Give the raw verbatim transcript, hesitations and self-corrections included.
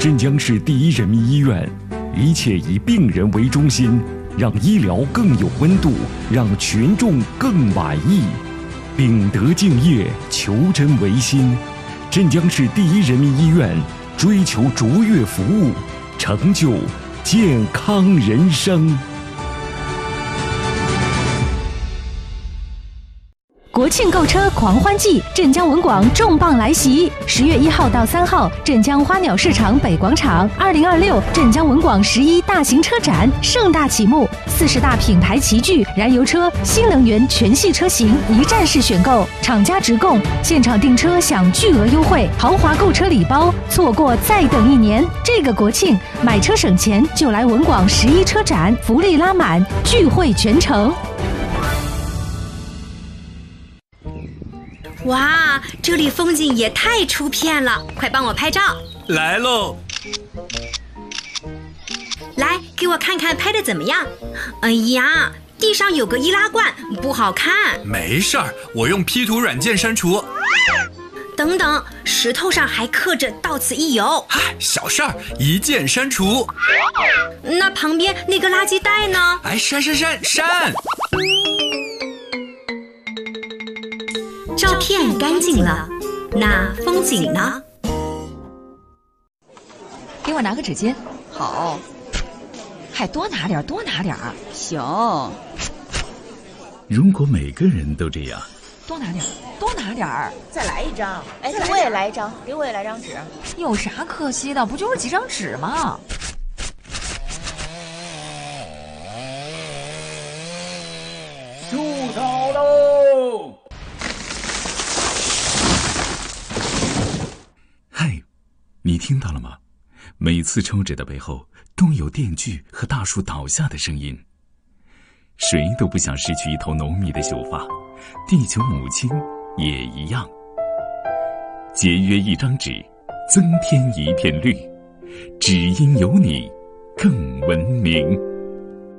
镇江市第一人民医院，一切以病人为中心，让医疗更有温度，让群众更满意。秉德敬业，求真为心。镇江市第一人民医院追求卓越服务，成就健康人生。 国庆购车狂欢季，镇江文广重磅来袭！十月一号到三号，镇江花鸟市场北广场，二零二六镇江文广十一大型车展盛大启幕，四十大品牌齐聚，燃油车、新能源全系车型一站式选购，厂家直供，现场订车享巨额优惠，豪华购车礼包，错过再等一年。这个国庆买车省钱，就来文广十一车展，福利拉满，聚会全城。 哇，这里风景也太出片了，快帮我拍照。 来喽！ 来，给我看看拍的怎么样？哎呀，地上有个易拉罐，不好看。 没事儿，我用 P 图软件删除。 等等，石头上还刻着到此一游。 嗨，小事儿，一键删除。 那旁边那个垃圾袋呢？ 哎，删删删删！ 照片干净了，那风景呢？ 给我拿个纸巾。好。还多拿点，多拿点。行。 如果每个人都这样， 多拿点，多拿点。 再来一张。哎，给我也来一张，给我也来张纸。 有啥可惜的？不就是几张纸吗？ 树倒喽！嗨，你听到了吗？每次抽纸的背后都有电锯和大树倒下的声音。谁都不想失去一头浓密的秀发，地球母亲也一样。节约一张纸，增添一片绿，只因有你更文明。